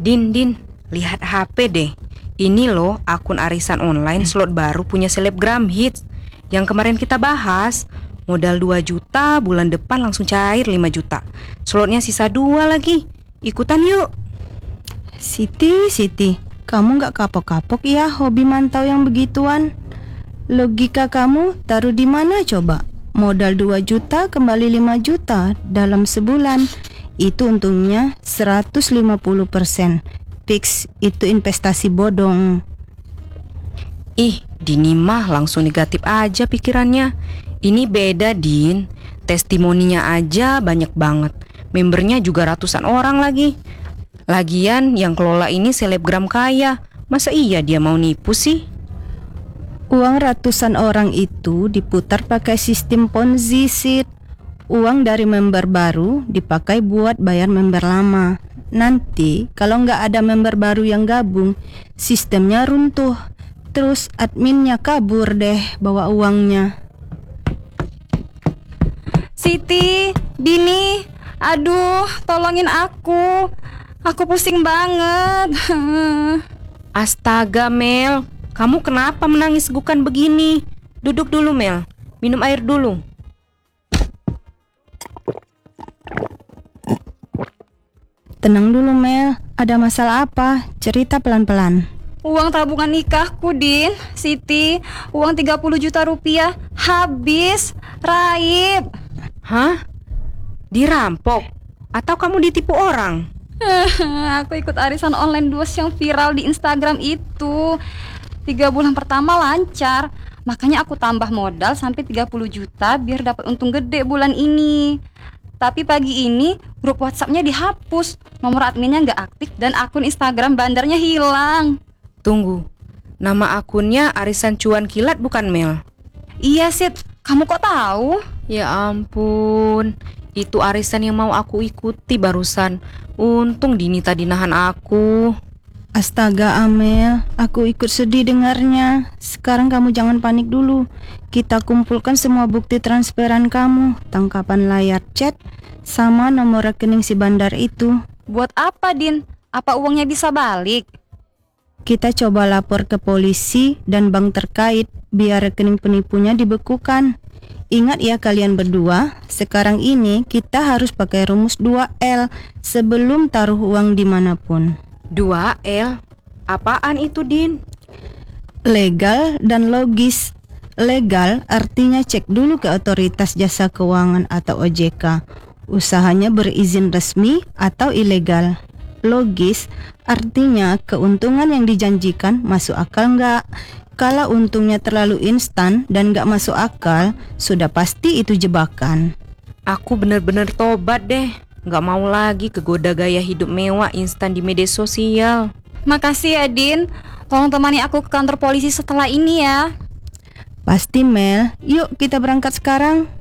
Din, lihat HP deh. Ini loh akun arisan online slot baru punya selebgram hits yang kemarin kita bahas. Modal 2 juta, bulan depan langsung cair 5 juta. Slotnya sisa 2 lagi. Ikutan yuk. Siti, kamu gak kapok-kapok ya hobi mantau yang begituan? Logika kamu taruh di mana coba? Modal 2 juta kembali 5 juta dalam sebulan. Itu untungnya 150%. Fix, itu investasi bodong. Ih, Dini mah langsung negatif aja pikirannya. Ini beda, Din. Testimoninya aja banyak banget. Membernya juga ratusan orang lagi. Lagian yang kelola ini selebgram kaya. Masa iya dia mau nipu sih? Uang ratusan orang itu diputar pakai sistem Ponzi, Sid. Uang dari member baru dipakai buat bayar member lama. Nanti kalau nggak ada member baru yang gabung, sistemnya runtuh. Terus adminnya kabur deh bawa uangnya. Siti, Dini, aduh, tolongin aku. Aku pusing banget. Astaga, Mel. Kamu kenapa menangis segukan begini? Duduk dulu, Mel. Minum air dulu. Tenang dulu, Mel. Ada masalah apa? Cerita pelan-pelan. Uang tabungan nikahku, Din, Siti, uang 30 juta rupiah habis, raib. Hah? Dirampok? Atau kamu ditipu orang? Aku ikut arisan online duos yang viral di Instagram itu. 3 bulan pertama lancar, makanya aku tambah modal sampai 30 juta biar dapat untung gede bulan ini. Tapi pagi ini grup WhatsApp-nya dihapus, nomor adminnya nggak aktif dan akun Instagram bandarnya hilang. Tunggu, nama akunnya Arisan Cuan Kilat bukan, Mel? Iya, Sid, kamu kok tahu? Ya ampun, itu arisan yang mau aku ikuti barusan. Untung Dini tadi nahan aku. Astaga, Amel, aku ikut sedih dengarnya. Sekarang kamu jangan panik dulu. Kita kumpulkan semua bukti transferan kamu, tangkapan layar chat, sama nomor rekening si bandar itu. Buat apa, Din? Apa uangnya bisa balik? Kita coba lapor ke polisi dan bank terkait biar rekening penipunya dibekukan. Ingat ya kalian berdua, sekarang ini kita harus pakai rumus 2L sebelum taruh uang dimanapun. 2L? Apaan itu, Din? Legal dan logis. Legal artinya cek dulu ke otoritas jasa keuangan atau OJK. Usahanya berizin resmi atau ilegal. Logis artinya keuntungan yang dijanjikan masuk akal nggak? Kalau untungnya terlalu instan dan nggak masuk akal, sudah pasti itu jebakan. Aku bener-bener tobat deh. Nggak mau lagi kegoda gaya hidup mewah instan di media sosial. Makasih ya, Din. Tolong temani aku ke kantor polisi setelah ini ya. Pasti, Mel. Yuk kita berangkat sekarang.